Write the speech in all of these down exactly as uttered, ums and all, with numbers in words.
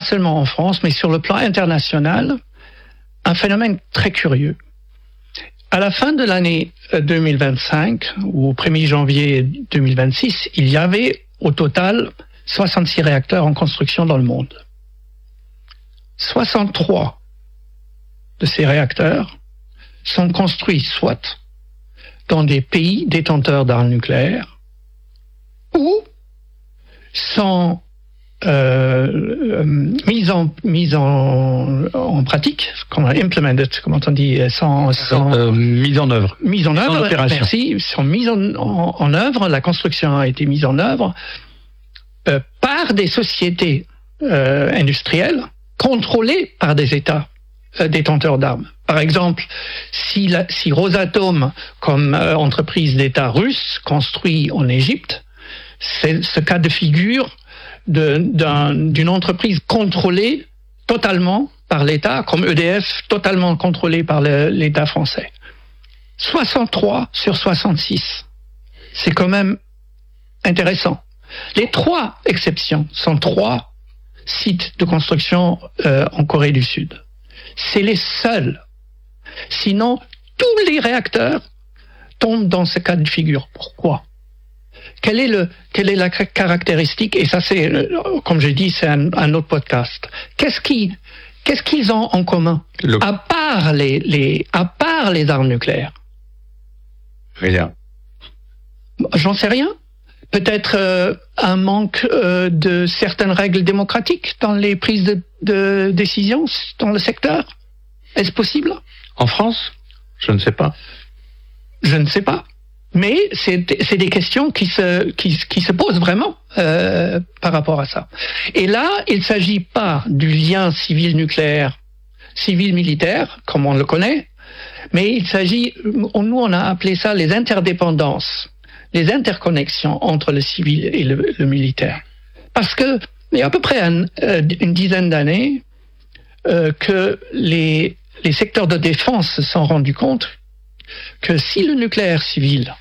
seulement en France, mais sur le plan international, un phénomène très curieux. À la fin de l'année deux mille vingt-cinq, ou au premier janvier deux mille vingt-six, il y avait au total soixante-six réacteurs en construction dans le monde. soixante-trois de ces réacteurs sont construits soit dans des pays détenteurs d'armes nucléaires ou sont euh, mis en mis en, en pratique, comment implemented, comment on dit, sans, sans euh, mise en œuvre, mise en œuvre. En opération. Merci, sont mises en, en, en œuvre. La construction a été mise en œuvre euh, par des sociétés euh, industrielles contrôlées par des États euh, détenteurs d'armes. Par exemple, si, la, si Rosatom, comme euh, entreprise d'État russe, construit en Égypte, c'est ce cas de figure de, d'un, d'une entreprise contrôlée totalement par l'État, comme E D F, totalement contrôlée par le, l'État français. soixante-trois sur soixante-six. C'est quand même intéressant. Les trois exceptions sont trois sites de construction euh, en Corée du Sud. C'est les seuls. Sinon, tous les réacteurs tombent dans ce cas de figure. Pourquoi ? Quelle est, le, quelle est la caractéristique ? Et ça, c'est, comme j'ai dit, c'est un, un autre podcast. Qu'est-ce, qui, qu'est-ce qu'ils ont en commun ? Le... À part les, les, à part les armes nucléaires ? Rien. J'en sais rien. Peut-être euh, un manque euh, de certaines règles démocratiques dans les prises de, de décision dans le secteur. Est-ce possible ? En France ? Je ne sais pas. Je ne sais pas. Mais c'est, c'est des questions qui se, qui, qui se posent vraiment euh, par rapport à ça. Et là, il ne s'agit pas du lien civil-nucléaire, civil-militaire, comme on le connaît, mais il s'agit, nous on a appelé ça les interdépendances, les interconnexions entre le civil et le, le militaire. Parce que il y a à peu près un, une dizaine d'années euh, que les, les secteurs de défense se sont rendus compte que si le nucléaire civil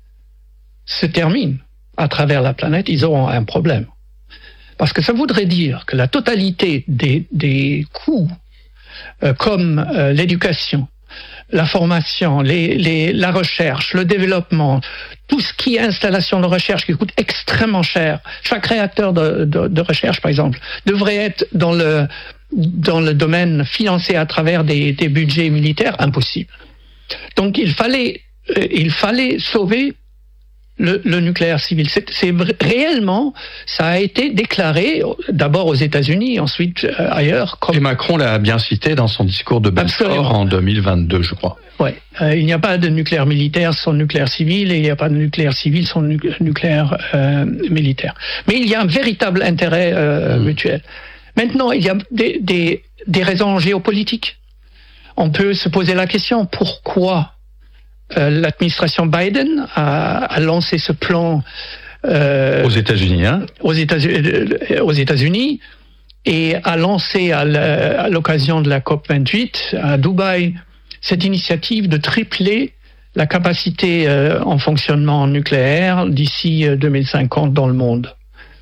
se termine à travers la planète, ils auront un problème. Parce que ça voudrait dire que la totalité des, des coûts, euh, comme euh, l'éducation, la formation, les, les, la recherche, le développement, tout ce qui est installation de recherche qui coûte extrêmement cher. Chaque réacteur de, de, de recherche, par exemple, devrait être dans le, dans le domaine financé à travers des, des budgets militaires, impossible. Donc il fallait, euh, il fallait sauver le, le nucléaire civil. C'est, c'est réellement, ça a été déclaré d'abord aux États-Unis, ensuite euh, ailleurs. Comme... Et Macron l'a bien cité dans son discours de Belfort en deux mille vingt-deux, je crois. Ouais, euh, il n'y a pas de nucléaire militaire sans nucléaire civil, et il n'y a pas de nucléaire civil sans nu- nucléaire euh, militaire. Mais il y a un véritable intérêt euh, mmh. mutuel. Maintenant, il y a des, des, des raisons géopolitiques. On peut se poser la question, pourquoi euh, l'administration Biden a, a lancé ce plan euh, aux États-Unis, hein aux États-Unis, euh, aux États-Unis et a lancé à, à l'occasion de la COP vingt-huit à Dubaï cette initiative de tripler la capacité euh, en fonctionnement nucléaire d'ici euh, deux mille cinquante dans le monde.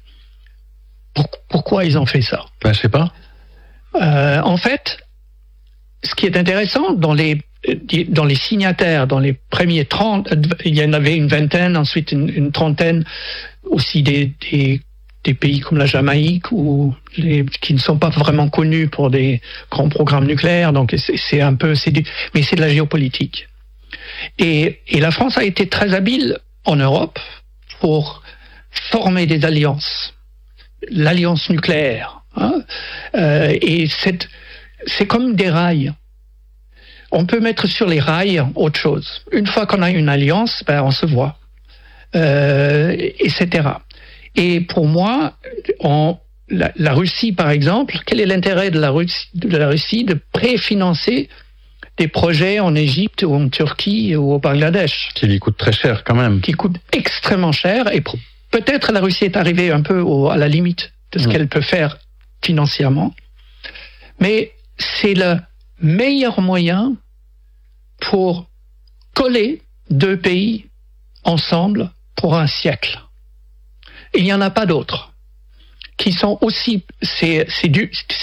Pour, pourquoi ils ont fait ça ? Ben, je sais pas. Euh, en fait, ce qui est intéressant, dans les, dans les signataires, dans les premiers trente, il y en avait une vingtaine, ensuite une, une trentaine, aussi des, des, des pays comme la Jamaïque, ou les, qui ne sont pas vraiment connus pour des grands programmes nucléaires, donc c'est, c'est un peu, c'est du, mais c'est de la géopolitique. Et, et la France a été très habile en Europe pour former des alliances. L'alliance nucléaire. Hein, euh, et cette, c'est comme des rails. On peut mettre sur les rails autre chose. Une fois qu'on a une alliance, ben on se voit, euh, et cetera. Et pour moi, on, la, la Russie, par exemple, quel est l'intérêt de la Russie, de la Russie de préfinancer des projets en Égypte ou en Turquie ou au Bangladesh, qui lui coûtent très cher quand même, qui coûtent extrêmement cher, et peut-être la Russie est arrivée un peu au, à la limite de ce mmh. qu'elle peut faire financièrement, mais c'est le meilleur moyen pour coller deux pays ensemble pour un siècle. Il n'y en a pas d'autres qui sont aussi, c'est, c'est du,